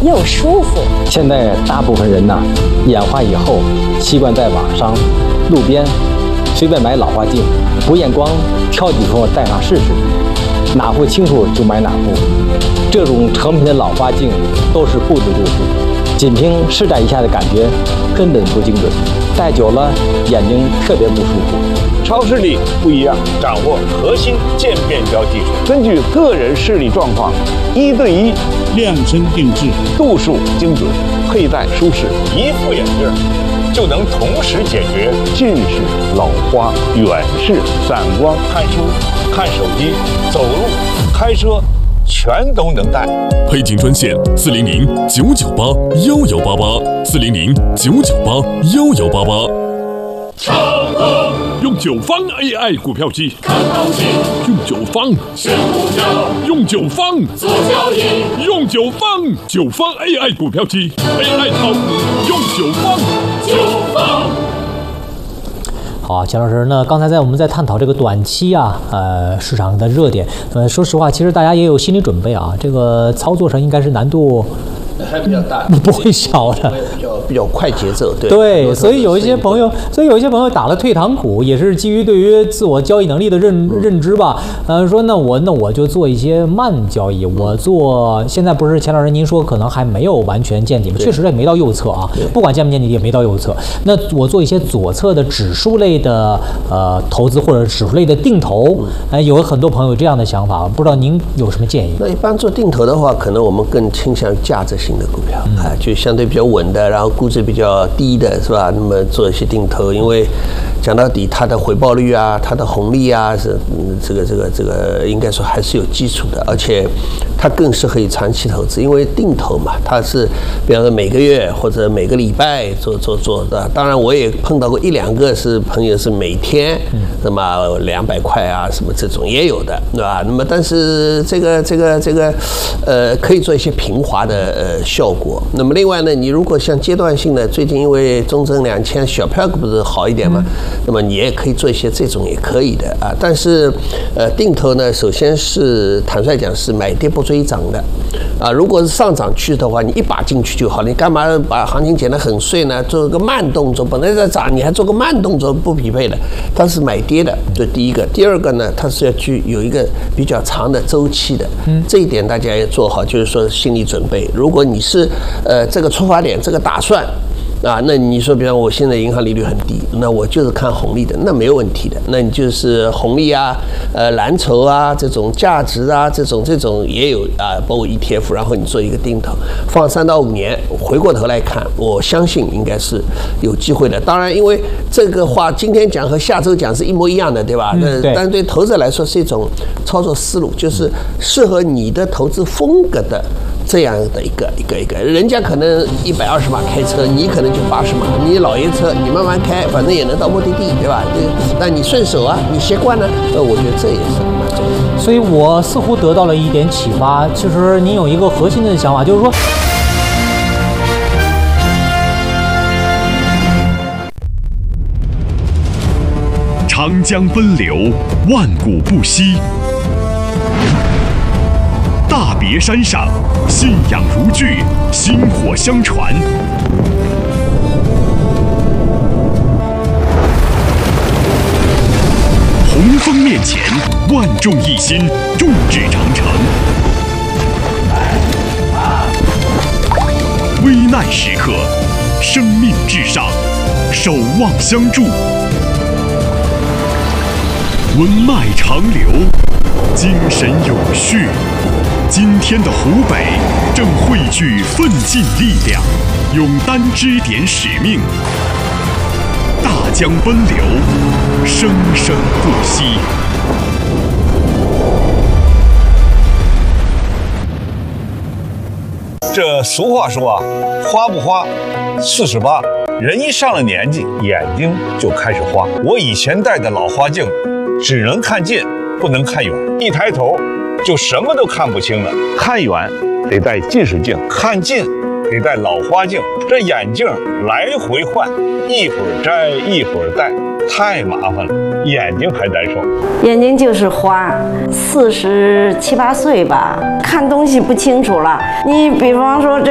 又舒服。 现在大部分人呐，眼花以后习惯在网上、路边随便买老花镜，不验光挑几副戴上试试，哪副清楚就买哪副。这种成品的老花镜都是不织度数，仅凭试戴一下的感觉根本不精准，戴久了眼睛特别不舒服。 超视力不一样，掌握核心渐变焦技术，根据个人视力状况，1对1 量身定制， 度数精准，佩戴舒适，一副眼镜就能同时解决近视、老花、远视、散光、看书、看手机、走路、开车，全都能戴。 配镜专线400-998-1188，400-998-1188。 成功！ 用9方 AI 股票机， 看行情； 用9方选股票； 用9方做交易； 用9方AI 股票机 ，AI 炒股用9方。 好啊，钱老师，那刚才我们在探讨这个短期市场的热点，说实话，其实大家也有心理准备啊，这个操作上应该是难度还比较大， 不会小的， 比较快节奏， 对，所以有一些朋友打了退堂鼓，也是基于对于自我交易能力的认知吧。说那我就做一些慢交易，我做现在不是钱老师您说可能还没有完全见底吗？确实也没到右侧啊，不管见不见底也没到右侧。那我做一些左侧的指数类的投资或者指数类的定投，有很多朋友这样的想法，不知道您有什么建议？ 那一般做定投的话，可能我们更倾向于价值型的股票，就相对比较稳的，然后估值比较低的，是吧？那么做一些定投，因为讲到底，它的回报率啊，它的红利啊，是这个应该说还是有基础的，而且它更适合于长期投资，因为定投嘛，它是比方说每个月或者每个礼拜做的。当然，我也碰到过1、2个是朋友是每天，那么200块啊，什么这种也有的，对吧？那么但是这个可以做一些平滑的效果。那么另外呢，你如果像阶段性的，最近因为中证2000小票不是好一点嘛，那么你也可以做一些这种也可以的啊。但是定投呢，首先是坦率讲是买跌不追涨的啊。如果是上涨趋势的话，你一把进去就好，你干嘛把行情剪得很碎呢？做个慢动作，本来在涨你还做个慢动作，不匹配的。它是买跌的，这第一个。第二个呢，它是要去有一个比较长的周期的，这一点大家也做好，就是说心理准备。如果你是这个出发点这个打算啊，那你说比方我现在银行利率很低，那我就是看红利的，那没有问题的。那你就是红利啊，蓝筹啊，这种价值啊，这种也有啊，包括 ETF， 然后你做一个定投，放3到5年，回过头来看，我相信应该是有机会的。当然，因为这个话今天讲和下周讲是一模一样的，对吧？但对投资者来说是一种操作思路，就是适合你的投资风格的。这样的一个，人家可能120码开车，你可能就80码，你老爷车你慢慢开，反正也能到目的地，对吧？那你顺手啊，你习惯了，我觉得这也是蛮重要的。 所以我似乎得到了一点启发，其实您有一个核心的想法，就是说， 长江奔流，万古不息。大别山上，信仰如炬，薪火相传。洪峰面前，万众一心，众志成城。危难时刻，生命至上，守望相助。文脉长流，精神永续。今天的湖北正汇聚奋进力量，勇担支点使命。大江奔流，生生不息。 这俗话说啊，花不花48，人一上了年纪，眼睛就开始花。我以前戴的老花镜，只能看近，不能看远，一抬头就什么都看不清了。看远得戴近视镜，看近得戴老花镜，这眼镜来回换，一会儿摘一会儿戴，太麻烦了，眼睛还难受。 眼睛就是花，47、8岁吧，看东西不清楚了。你比方说这